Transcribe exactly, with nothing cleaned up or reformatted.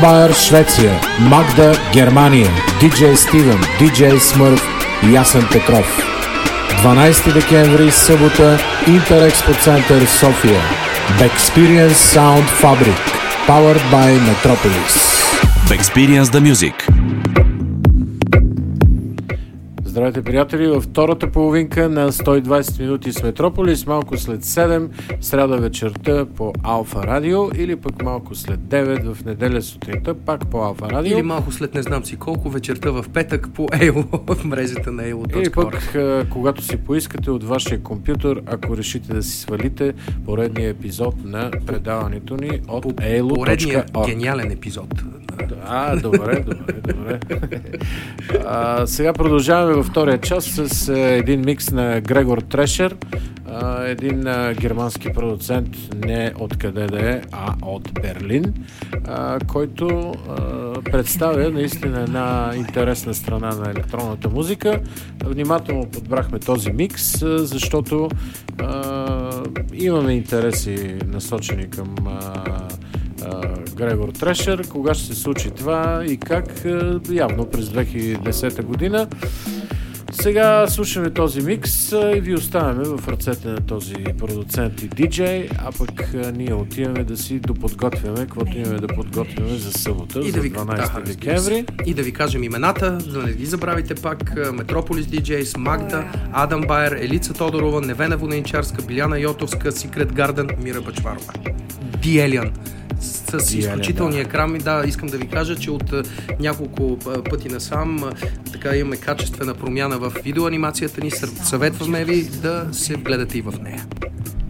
Байер, Швеция, Магда, Германия, диджей Стивен, диджей Смърф, Ясен Петров. дванайсети декември, събота, Интерекспо център София. Bexperience Sound Fabric. Powered by Metropolis. Bexperience the Music. Здравейте, приятели! Във втората половинка на сто и двайсет минути с Метрополис, малко след седем, сряда вечерта по Алфа Радио, или пък малко след девет в неделя сутринта, пак по Алфа Радио. Или малко след не знам си колко вечерта в петък по Ейло, в мрежата на Ейло. Или пък когато си поискате от вашия компютър, ако решите да си свалите поредния епизод на предаването ни от ейло точка орг. Поредния гениален епизод. А, добре, добре, добре. А, сега продължаваме във втория час с а, един микс на Грегор Трешер, а, един а, германски продуцент, не от къде да е, а от Берлин, а, който а, представя наистина една интересна страна на електронната музика. Внимателно подбрахме този микс, а, защото а, имаме интереси насочени към а, Грегор Трешер. Кога ще се случи това и как? Явно през две хиляди и десета година. Сега слушаме този микс и ви оставяме в ръцете на този продуцент и диджей, а пък ние отиваме да си доподготвяме, каквото имаме да подготвяме за събота, и за да ви, дванайсети да, декември. И да ви кажем имената, да не ги забравите пак. Метрополис диджейс, Магда, Адам Байер, Елица Тодорова, Невена Воденичарска, Биляна Йотовска, Секрет Гарден, Мира Бачварова. Диелиан. С, с изключителния екран. Да, искам да ви кажа, че от а, няколко а, пъти насам а, така имаме качествена промяна в видеоанимацията ни. Съветваме ви да се гледате и в нея.